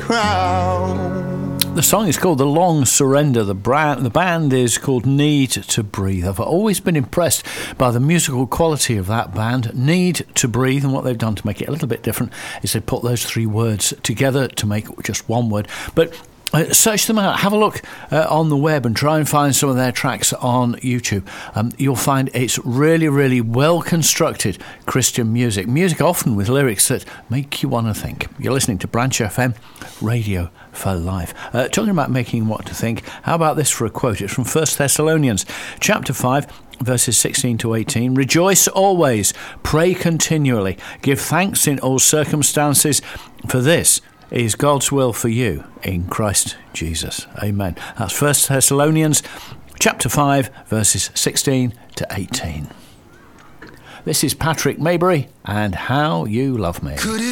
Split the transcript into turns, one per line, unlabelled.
crown.
The song is called The Long Surrender. The band is called Need to Breathe. I've always been impressed by the musical quality of that band, Need to Breathe, and what they've done to make it a little bit different is they put those three words together to make just one word. But search them out, have a look on the web and try and find some of their tracks on YouTube. You'll find it's really, really well constructed Christian music often with lyrics that make you want to think. You're listening to Branch FM, Radio for Life. Talking about making what to think, how about this for a quote? It's from 1 Thessalonians chapter 5, verses 16 to 18. Rejoice always, pray continually, give thanks in all circumstances, for this is God's will for you in Christ Jesus. Amen. That's 1 Thessalonians chapter 5, verses 16 to 18. This is Patrick Maybury and How You Love Me.